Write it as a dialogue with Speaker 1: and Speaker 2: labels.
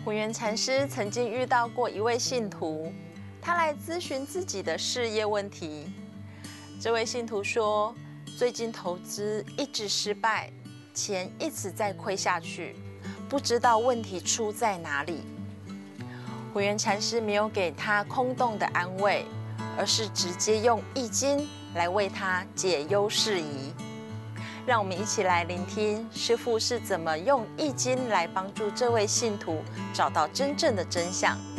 Speaker 1: 虎元禅师曾经遇到过一位信徒，他来咨询自己的事业问题。这位信徒说，最近投资一直失败，钱一直在亏下去，不知道问题出在哪里。虎元禅师没有给他空洞的安慰，而是直接用易经来为他解忧释疑。让我们一起来聆听师父是怎么用易经来帮助这位信徒找到真正的真相。